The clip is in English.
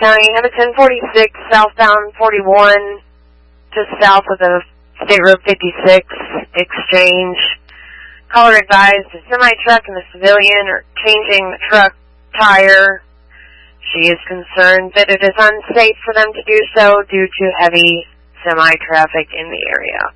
County, have a 1046 southbound 41, just south of the State Road 56 exchange. Caller advised a semi-truck and a civilian are changing the truck tire. She is concerned that it is unsafe for them to do so due to heavy semi-traffic in the area.